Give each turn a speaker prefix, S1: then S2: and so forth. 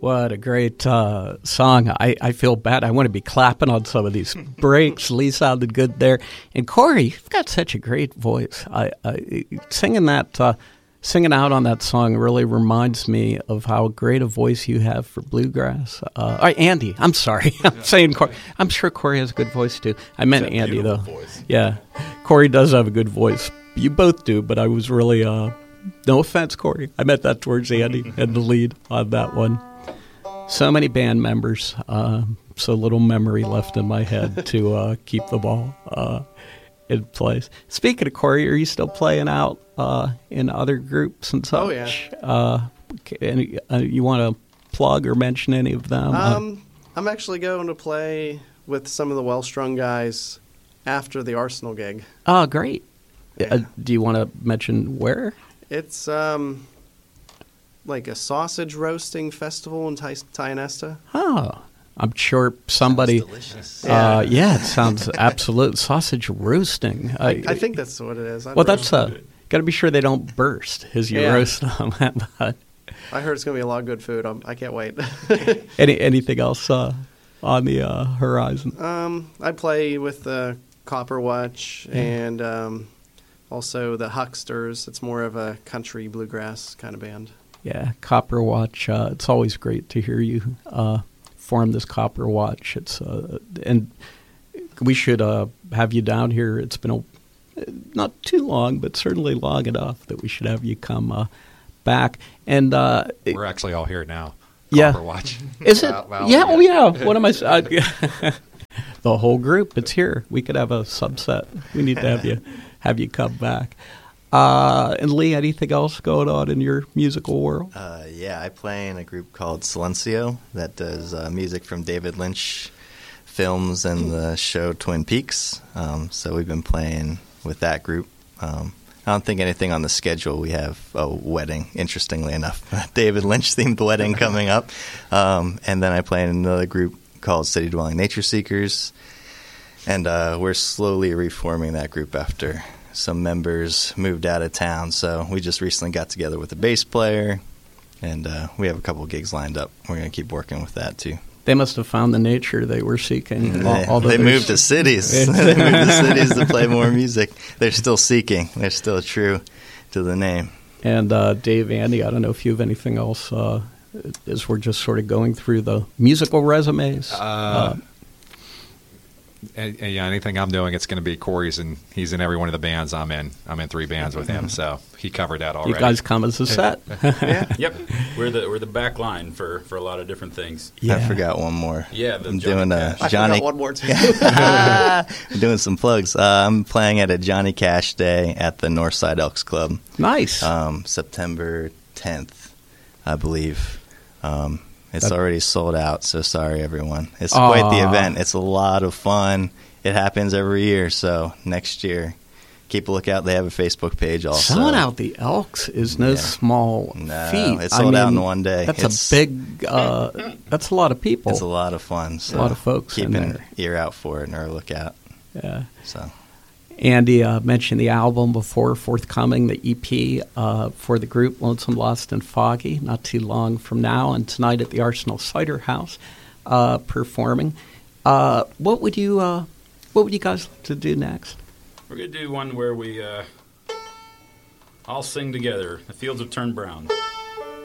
S1: What a great song. I feel bad. I want to be clapping on some of these breaks. Lee sounded good there. And Corey, you've got such a great voice. Singing out on that song really reminds me of how great a voice you have for bluegrass. Andy, I'm sorry. I'm saying Corey. I'm sure Corey has a good voice too. I meant Andy, though. Voice. Yeah. Corey does have a good voice. You both do, but I was really, no offense, Corey. I meant that towards Andy and the lead on that one. So many band members, so little memory left in my head to keep the ball in place. Speaking of Corey, are you still playing out in other groups and such?
S2: Oh, yeah.
S1: You want to plug or mention any of them?
S2: I'm actually going to play with some of the Well-Strung guys after the Arsenal gig.
S1: Oh, great.
S2: Yeah.
S1: Do you want to mention where?
S2: It's like a sausage roasting festival in Tionesta.
S1: Oh, I'm sure somebody.
S3: Sounds delicious.
S1: Yeah, it sounds absolute sausage roasting.
S2: I think that's what it is.
S1: Well, that's got to be sure they don't burst as you roast them.
S2: I heard it's going to be a lot of good food. I can't wait.
S1: Anything else on the horizon?
S2: I play with the Copper Watch and also the Hucksters. It's more of a country bluegrass kind of band.
S1: Yeah, Copper Watch. It's always great to hear you form this Copper Watch. It's and we should have you down here. It's been not too long, but certainly long enough that we should have you come back. And
S4: we're actually all here now.
S1: Yeah,
S4: Copper Watch.
S1: Is it? Yeah. Oh, yeah. What am I? The whole group. It's here. We could have a subset. We need to have you come back. And Lee, anything else going on in your musical world?
S3: Yeah, I play in a group called Silencio that does music from David Lynch films and the show Twin Peaks. So we've been playing with that group. I don't think anything on the schedule. We have a wedding, interestingly enough, a David Lynch-themed wedding coming up. And then I play in another group called City Dwelling Nature Seekers. And we're slowly reforming that group after some members moved out of town, so we just recently got together with a bass player, and we have a couple of gigs lined up. We're going to keep working with that, too.
S1: They must have found the nature they were seeking.
S3: They moved to cities. They moved to cities to play more music. They're still seeking. They're still true to the name.
S1: And Dave, Andy, I don't know if you have anything else as we're just sort of going through the musical resumes.
S4: Yeah, anything I'm doing, it's going to be Corey's, and he's in every one of the bands I'm in. I'm in 3 bands with him, so he covered that already.
S1: You guys come as a set.
S5: Yeah. Yep, we're the back line for a lot of different things.
S3: Yeah. I forgot one more.
S5: Yeah,
S3: I'm doing
S2: I forgot one more too.
S3: I'm doing some plugs. I'm playing at a Johnny Cash Day at the Northside Elks Club.
S1: Nice.
S3: September 10th, I believe. It's already sold out, so sorry, everyone. It's quite the event. It's a lot of fun. It happens every year, so next year, keep a lookout. They have a Facebook page also.
S1: Selling out the Elks is no small feat.
S3: It's sold out in one day.
S1: That's a big, that's a lot of people.
S3: It's a lot of fun. So
S1: a lot of folks
S3: keep
S1: in
S3: an
S1: there.
S3: ear out for it or a lookout.
S1: Yeah.
S3: So.
S1: Andy mentioned the album before, forthcoming, the EP for the group, Lonesome, Lost, and Foggy, not too long from now, and tonight at the Arsenal Cider House performing. What would you guys like to do next?
S5: We're going to do one where we all sing together. The fields have turned brown.